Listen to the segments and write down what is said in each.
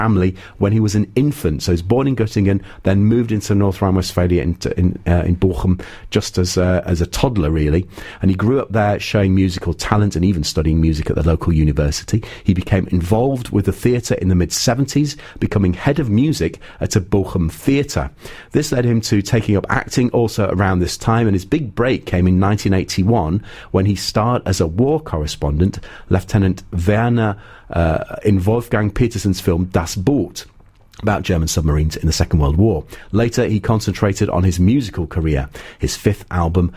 family when he was an infant. So he was born in Göttingen, then moved into North Rhine-Westphalia in Bochum just as a toddler, really. And he grew up there showing musical talent and even studying music at the local university. He became involved with the theatre in the mid-70s, becoming head of music at a Bochum theatre. This led him to taking up acting also around this time, and his big break came in 1981 when he starred as a war correspondent, Lieutenant Werner, in Wolfgang Petersen's film Das Boot, about German submarines in the Second World War. Later, he concentrated on his musical career. His fifth album,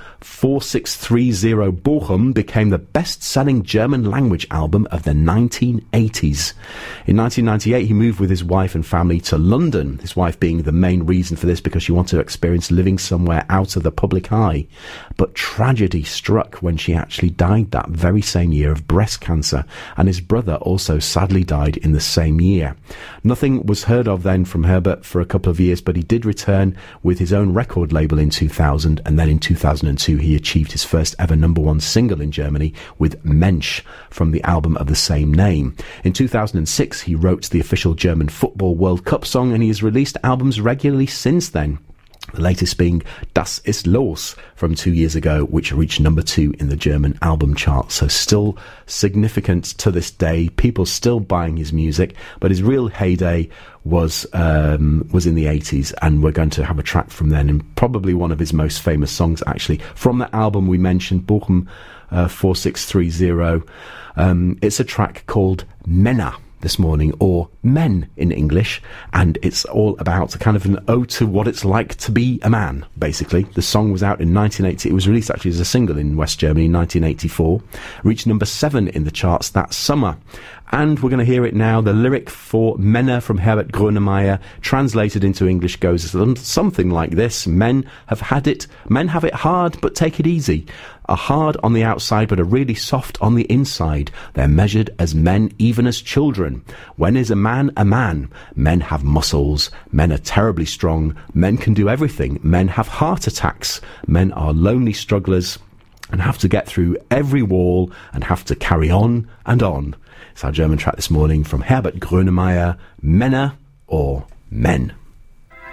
4630 Bochum, became the best-selling German-language album of the 1980s. In 1998, he moved with his wife and family to London, his wife being the main reason for this because she wanted to experience living somewhere out of the public eye. But tragedy struck when she actually died that very same year of breast cancer, and his brother also sadly died in the same year. Nothing was heard of then from Herbert for a couple of years, but he did return with his own record label in 2000, and then in 2002 he achieved his first ever #1 single in Germany with Mensch from the album of the same name. In 2006 he wrote the official German Football World Cup song, and he has released albums regularly since then. The latest being Das ist los from 2 years ago, which reached #2 in the German album chart. So still significant to this day. People still buying his music, but his real heyday was in the 80s, and we're going to have a track from then, and probably one of his most famous songs actually from the album we mentioned, Bochum 4630. It's a track called Männer this morning, or Men in English, and it's all about kind of an ode to what it's like to be a man, basically. The song was out in 1980. It was released actually as a single in West Germany in 1984, reached #7 in the charts that summer. And we're going to hear it now. The lyric for Männer from Herbert Grönemeyer, translated into English, goes something like this. Men have it hard, but take it easy. Are hard on the outside, but are really soft on the inside. They're measured as men, even as children. When is a man a man? Men have muscles. Men are terribly strong. Men can do everything. Men have heart attacks. Men are lonely strugglers and have to get through every wall and have to carry on and on. It's our German track this morning from Herbert Grönemeyer, Männer or Men.